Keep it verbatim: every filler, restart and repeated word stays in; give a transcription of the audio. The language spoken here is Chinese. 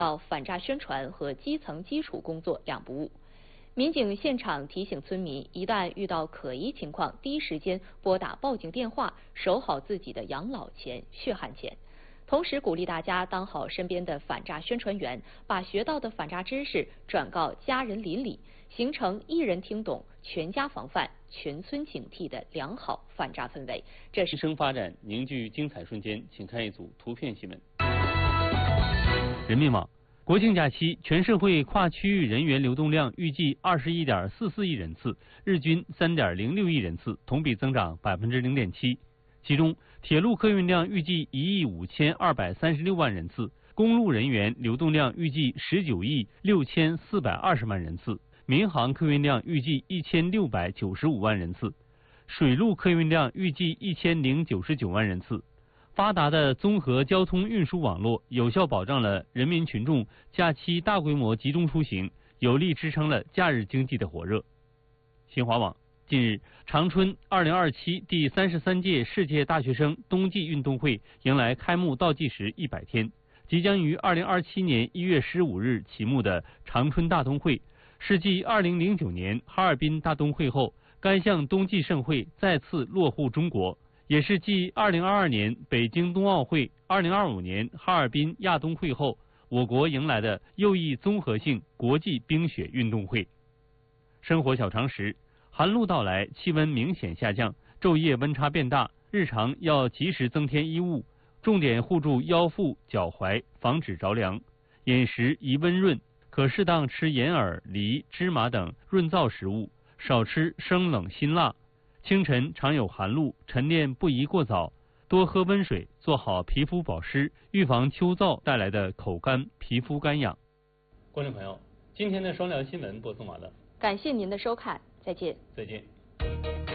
到反诈宣传和基层基础工作两不误。民警现场提醒村民，一旦遇到可疑情况，第一时间拨打报警电话，守好自己的养老钱、血汗钱。同时鼓励大家当好身边的反诈宣传员，把学到的反诈知识转告家人邻里，形成一人听懂、全家防范、全村警惕的良好反诈氛围。这是民生发展凝聚精彩瞬间，请看一组图片新闻。人民网。国庆假期，全社会跨区域人员流动量预计二十一点四四亿人次，日均三点零六亿人次，同比增长百分之零点七。其中，铁路客运量预计一亿五千二百三十六万人次，公路人员流动量预计十九亿六千四百二十万人次，民航客运量预计一千六百九十五万人次，水路客运量预计一千零九十九万人次。发达的综合交通运输网络有效保障了人民群众假期大规模集中出行，有力支撑了假日经济的火热。新华网近日，长春二零二七第三十三届世界大学生冬季运动会迎来开幕倒计时一百天，即将于二零二七年一月十五日启幕的长春大冬会，是继二零零九年哈尔滨大冬会后，该项冬季盛会再次落户中国。也是继二零二二年北京冬奥会、二零二五年哈尔滨亚冬会后，我国迎来的又一综合性国际冰雪运动会。生活小常识：寒露到来，气温明显下降，昼夜温差变大，日常要及时增添衣物，重点护住腰腹、脚踝，防止着凉。饮食宜温润，可适当吃银耳、梨、芝麻等润燥食物，少吃生冷辛辣。清晨常有寒露，晨练不宜过早，多喝温水，做好皮肤保湿，预防秋燥带来的口干、皮肤干痒。观众朋友，今天的双聊新闻播送完了， 感谢您的收看，再见。 再见。